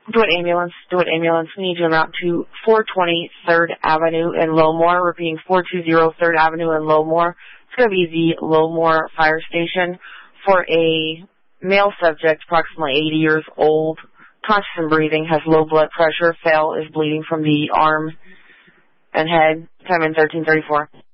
Dewitt Ambulance. Dewitt Ambulance. We need you out to 420 3rd Avenue in Lowmore. Repeating 420 3rd Avenue in Lowmore. It's going to be the Lowmore Fire Station for a male subject, approximately 80 years old, conscious and breathing, has low blood pressure, is bleeding from the arm and head. Time in 1334.